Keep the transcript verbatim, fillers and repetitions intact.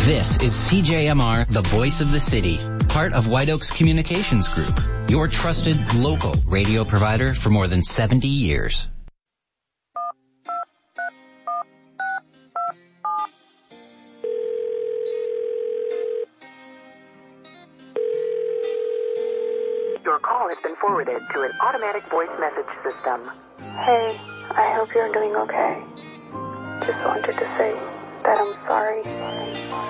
This is C J M R, the voice of the city, part of White Oaks Communications Group, your trusted local radio provider for more than seventy years. Your call has been forwarded to an automatic voice message system. Hey, I hope you're doing okay. Just wanted to say that I'm sorry.